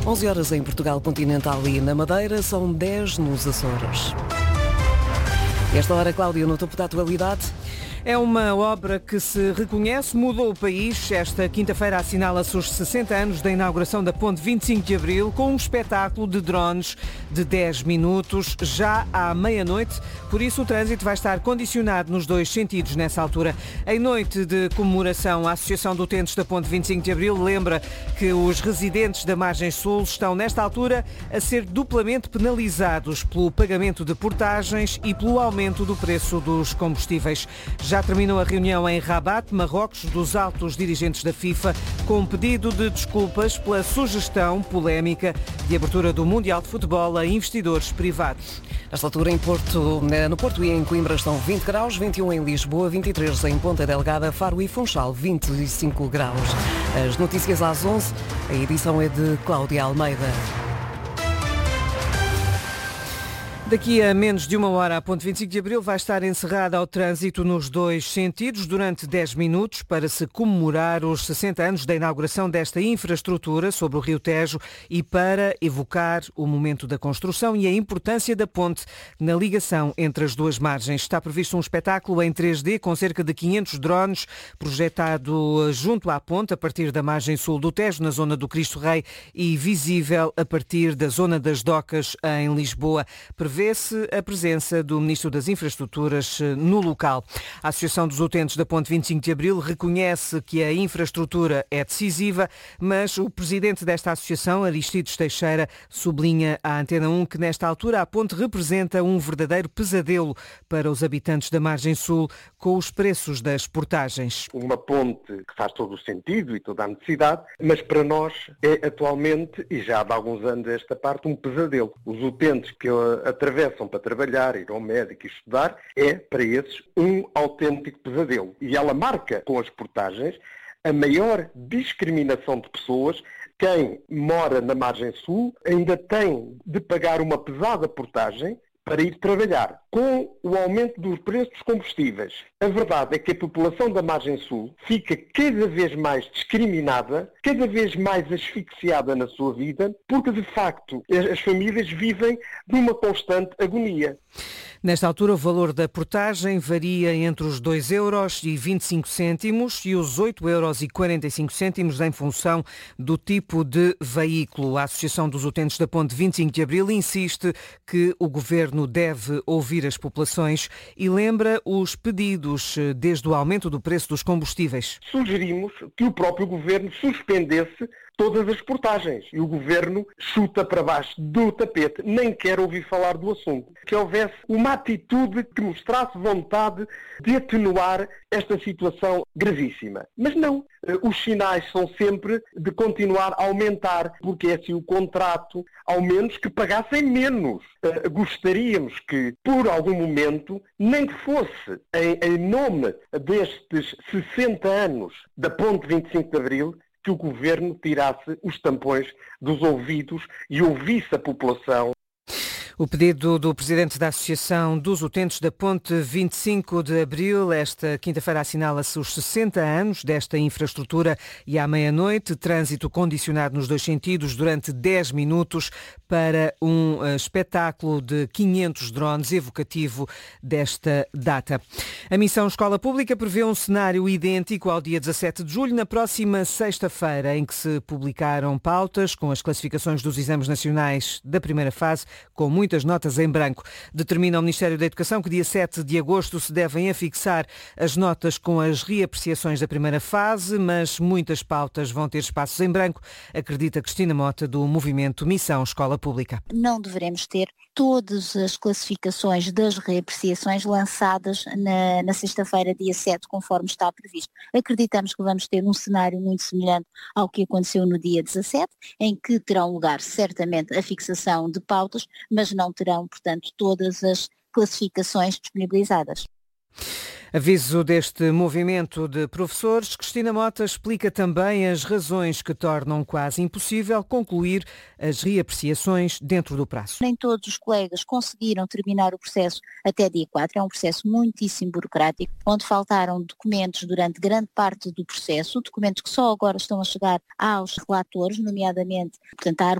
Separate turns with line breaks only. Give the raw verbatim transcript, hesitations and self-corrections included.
onze horas em Portugal Continental e na Madeira, são dez nos Açores. Esta hora, Cláudia, no topo da atualidade.
É uma obra que se reconhece, mudou o país. Esta quinta-feira assinala-se os sessenta anos da inauguração da Ponte vinte e cinco de Abril, com um espetáculo de drones de dez minutos, já à meia-noite. Por isso, o trânsito vai estar condicionado nos dois sentidos nessa altura. Em noite de comemoração, a Associação de Utentes da Ponte vinte e cinco de Abril lembra que os residentes da margem sul estão, nesta altura, a ser duplamente penalizados pelo pagamento de portagens e pelo aumento do preço dos combustíveis. Já terminou a reunião em Rabat, Marrocos, dos altos dirigentes da FIFA, com um pedido de desculpas pela sugestão polémica de abertura do Mundial de Futebol a investidores privados.
Nesta altura, em Porto, no Porto e em Coimbra estão vinte graus, vinte e um em Lisboa, vinte e três em Ponta Delgada, Faro e Funchal, vinte e cinco graus. As notícias às onze, a edição é de Cláudia Almeida.
Daqui a menos de uma hora, a Ponte vinte e cinco de Abril vai estar encerrada ao trânsito nos dois sentidos durante dez minutos para se comemorar os sessenta anos da inauguração desta infraestrutura sobre o Rio Tejo e para evocar o momento da construção e a importância da ponte na ligação entre as duas margens. Está previsto um espetáculo em três D com cerca de quinhentos drones projetado junto à ponte, a partir da margem sul do Tejo, na zona do Cristo Rei, e visível a partir da zona das Docas, em Lisboa. Prevê Vê-se a presença do Ministro das Infraestruturas no local. A Associação dos Utentes da Ponte vinte e cinco de Abril reconhece que a infraestrutura é decisiva, mas o presidente desta associação, Aristides Teixeira, sublinha à Antena um que nesta altura a ponte representa um verdadeiro pesadelo para os habitantes da margem sul com os preços das portagens.
Uma ponte que faz todo o sentido e toda a necessidade, mas para nós é atualmente, e já há alguns anos esta parte, um pesadelo. Os utentes que atravessam atravessam para trabalhar, ir ao médico e estudar, é, para esses, um autêntico pesadelo. E ela marca, com as portagens, a maior discriminação de pessoas. Quem mora na margem sul ainda tem de pagar uma pesada portagem para ir trabalhar. Com o aumento dos preços dos combustíveis, a verdade é que a população da margem sul fica cada vez mais discriminada, cada vez mais asfixiada na sua vida, porque de facto as famílias vivem numa constante agonia.
Nesta altura, o valor da portagem varia entre os dois euros e vinte e cinco cêntimos e os oito euros e quarenta e cinco cêntimos em função do tipo de veículo. A Associação dos Utentes da Ponte vinte e cinco de Abril insiste que o Governo deve ouvir as populações e lembra os pedidos desde o aumento do preço dos combustíveis.
Sugerimos que o próprio Governo suspendesse todas as portagens. E o Governo chuta para baixo do tapete, nem quer ouvir falar do assunto. Que houvesse uma atitude que mostrasse vontade de atenuar esta situação gravíssima. Mas não. Os sinais são sempre de continuar a aumentar, porque é assim o contrato, ao menos que pagassem menos. Gostaríamos que, por algum momento, nem que fosse em, em nome destes sessenta anos da Ponte vinte e cinco de Abril, que o Governo tirasse os tampões dos ouvidos e ouvisse a população.
O pedido do presidente da Associação dos Utentes da Ponte vinte e cinco de Abril. Esta quinta-feira assinala-se os sessenta anos desta infraestrutura e à meia-noite, trânsito condicionado nos dois sentidos durante dez minutos para um uh, espetáculo de quinhentos drones evocativo desta data. A Missão Escola Pública prevê um cenário idêntico ao dia dezassete de julho, na próxima sexta-feira, em que se publicaram pautas com as classificações dos exames nacionais da primeira fase, com muito muitas notas em branco. Determina o Ministério da Educação que dia sete de agosto se devem afixar as notas com as reapreciações da primeira fase, mas muitas pautas vão ter espaços em branco, acredita Cristina Mota, do movimento Missão Escola Pública.
Não devemos ter todas as classificações das reapreciações lançadas na, na sexta-feira, dia sete, conforme está previsto. Acreditamos que vamos ter um cenário muito semelhante ao que aconteceu no dia dezassete, em que terão lugar certamente a fixação de pautas, mas não terão, portanto, todas as classificações disponibilizadas.
Aviso deste movimento de professores. Cristina Mota explica também as razões que tornam quase impossível concluir as reapreciações dentro do prazo.
Nem todos os colegas conseguiram terminar o processo até dia quatro. É um processo muitíssimo burocrático, onde faltaram documentos durante grande parte do processo, documentos que só agora estão a chegar aos relatores, nomeadamente, portanto, a